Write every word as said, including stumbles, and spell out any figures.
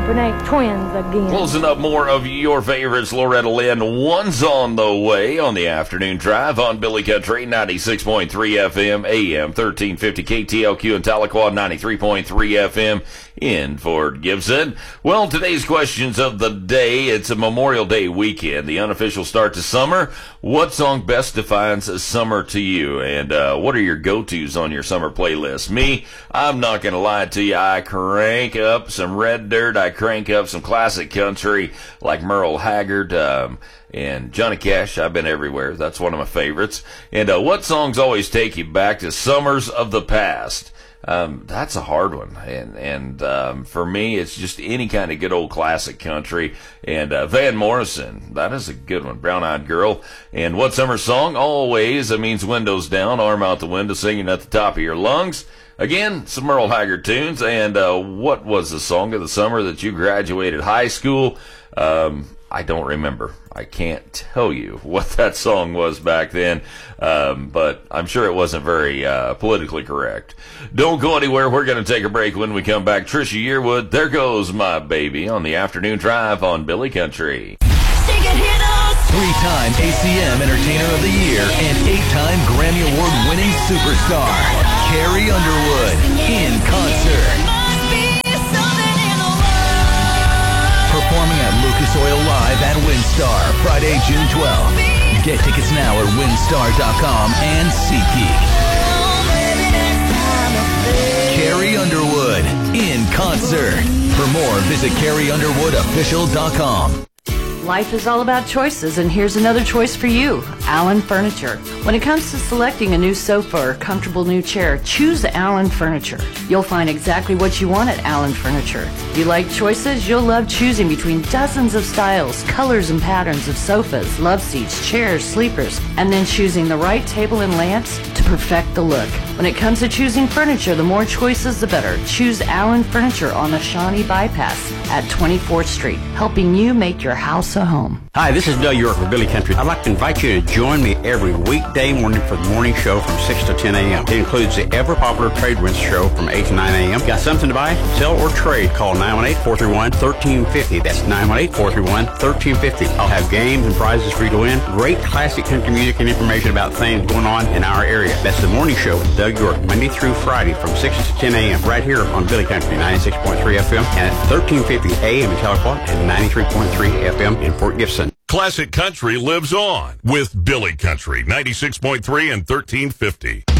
hoping ain't twins again. Closing up more of your favorites, Loretta Lynn. One's on the way on the afternoon drive on Billy Country, ninety-six point three F M, A M thirteen fifty K T L Q in Tahlequah, ninety-three point three F M in Fort Gibson. Well, today's questions of the day, it's a Memorial Day weekend, the unofficial start to summer. What song best defines summer to you? And uh, what are your go-tos on your summer playlist? Me, I'm not going to lie to you, I crank up some Red Dirt, I crank up some classic country like Merle Haggard, um, and Johnny Cash. I've been everywhere. That's one of my favorites. And uh, what songs always take you back to summers of the past? Um, that's a hard one. And, and, um, for me, it's just any kind of good old classic country. And, uh, Van Morrison, that is a good one. Brown Eyed Girl. And what summer song? Always, it means windows down, arm out the window, singing at the top of your lungs. Again, some Merle Haggard tunes. And, uh, what was the song of the summer that you graduated high school? Um, I don't remember. I can't tell you what that song was back then, um, but I'm sure it wasn't very uh, politically correct. Don't go anywhere. We're going to take a break. When we come back, Trisha Yearwood, There Goes My Baby on the afternoon drive on Billy Country. Three-time A C M Entertainer of the Year and eight-time Grammy Award-winning superstar, Carrie Underwood, in concert. Performing at Lucas Oil Live at WinStar, Friday, June twelfth. Get tickets now at winstar dot com and SeatGeek. Carrie Underwood, in concert. For more, visit carrie underwood official dot com. Life is all about choices, and here's another choice for you, Allen Furniture. When it comes to selecting a new sofa or comfortable new chair, choose Allen Furniture. You'll find exactly what you want at Allen Furniture. You like choices? You'll love choosing between dozens of styles, colors, and patterns of sofas, love seats, chairs, sleepers, and then choosing the right table and lamps to perfect the look. When it comes to choosing furniture, the more choices, the better. Choose Allen Furniture on the Shawnee Bypass at twenty-fourth Street, helping you make your house a home. Hi, this is Doug York with Billy Country. I'd like to invite you to join me every weekday morning for the morning show from six to ten a.m. It includes the ever-popular Trade Winds show from eight to nine a.m. Got something to buy, sell, or trade? Call nine one eight, four three one, one three five zero. That's nine one eight, four three one, one three five zero. I'll have games and prizes for you to win. Great classic country music and information about things going on in our area. That's the morning show with Doug York, Monday through Friday from six to ten a.m. right here on Billy Country, ninety-six point three F M, and at thirteen fifty A M in Tahlequah and ninety-three point three F M in Fort Gibson. Classic country lives on with Billy Country, ninety-six point three and thirteen fifty.